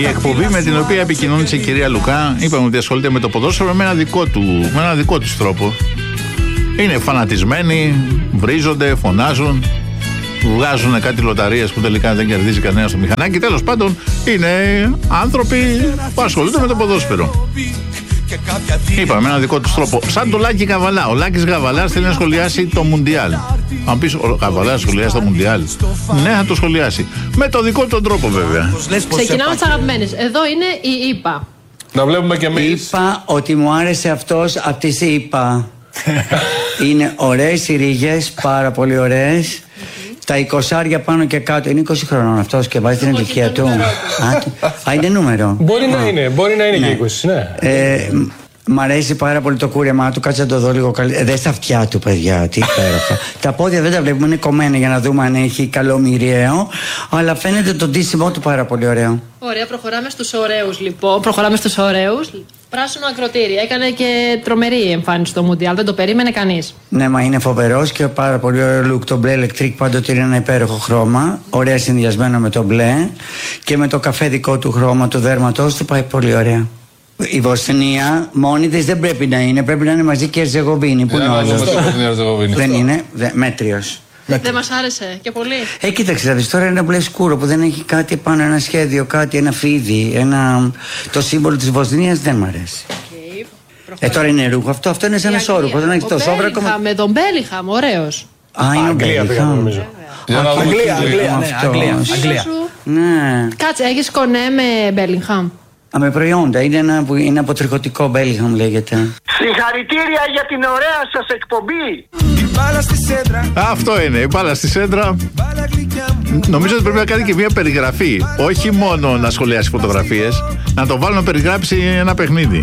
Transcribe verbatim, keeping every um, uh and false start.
Η εκπομπή με την οποία επικοινώνησε η κυρία Λουκά, είπαμε ότι ασχολείται με το ποδόσφαιρο με ένα δικό του, με ένα δικό του τρόπο. Είναι φανατισμένοι, βρίζονται, φωνάζουν, βγάζουν κάτι λοταρίες που τελικά δεν κερδίζει κανένα στο μηχανάκι. Τέλος πάντων, είναι άνθρωποι που ασχολούνται με το ποδόσφαιρο. Είπαμε με ένα δικό του τρόπο. Σαν το Λάκη Καβαλά. Ο Λάκης Καβαλάς θέλει να σχολιάσει το Μουντιάλ. Αν πεις ο Καβαλάς σχολιάσει το Μουντιάλ, ναι, θα το σχολιάσει. Με το δικό του τρόπο, βέβαια. Ξεκινάμε τις αγαπημένες. Εδώ είναι η ΙΠΑ. Να βλέπουμε και εμείς. Είπα ότι μου άρεσε αυτός από τις ΙΠΑ. Είναι ωραίες οι ρίγες, πάρα πολύ ωραίες. Τα εικοσάρια πάνω και κάτω. Είναι είκοσι χρονών αυτός και βάζει την ηλικία του. Α, είναι νούμερο. Μπορεί να είναι, μπορεί να είναι και είκοσι, ναι. Ε, μ' αρέσει πάρα πολύ το κούρεμά του. Κάτσε να το δω λίγο καλύτερα. Δες τα αυτιά του, παιδιά. Τι υπέροχα. Τα πόδια δεν τα βλέπουμε, είναι κομμένα για να δούμε αν έχει καλό μυριαίο. Αλλά φαίνεται το ντύσιμό του πάρα πολύ ωραίο. Ωραία, προχωράμε στους ωραίους λοιπόν. Προχωράμε στους ωραίους. Πράσινο ακροτήρι. Έκανε και τρομερή εμφάνιση στο Μουντιάλ. Δεν το περίμενε κανείς. Ναι, μα είναι φοβερός και πάρα πολύ ωραίο look. Το μπλε electric πάντοτε είναι ένα υπέροχο χρώμα. Ωραία συνδυασμένο με το μπλε. Και με το καφέ δικό του χρώμα του δέρματος του πάει πολύ ωραία. Η Βοσνία μόνη της δεν πρέπει να είναι. Πρέπει να είναι μαζί και η Ερζεγοβίνη. Πού είναι ο άλλος? Δεν είναι. Δε, μέτριος. Δεν μας άρεσε και πολύ. Ε, κοίταξε, θα δεις τώρα ένα μπλε σκούρο που δεν έχει κάτι πάνω, ένα σχέδιο, κάτι, ένα φίδι, ένα... το σύμβολο της Βοσνίας δεν μ' αρέσει. Okay. Ε, τώρα είναι ρούχο αυτό, αυτό είναι σαν ένα σώρουχο, δεν έχει το σόβρακο. Με τον Μπέλιχαμ, ωραίος. Α, είναι ο Μπέλιχαμ. Αγγλία, Αγγλία. Ναι. Κάτσε, έχεις κονέ με Μπέλιχαμ? Α, με προϊόντα, είναι ένα που είναι από τριχωτικό, Μπέλιχαμ λέγεται. Συγχαρητήρια για την ωραία σας εκπομπή. Αυτό είναι, η μπάλα στη σέντρα. Νομίζω ότι πρέπει να κάνει και μια περιγραφή. Όχι μόνο να σχολιάσει φωτογραφίες, να το βάλουν να περιγράψει ένα παιχνίδι.